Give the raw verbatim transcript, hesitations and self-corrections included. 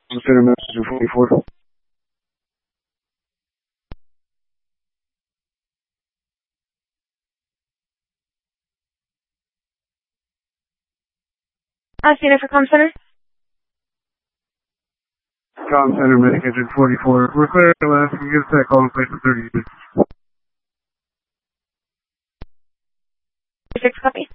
Center message forty-four. Uh, Center for Com Center. Com Center, medic engine forty-four. We're clear at last. We get a set call in place for thirty minutes. Six copy.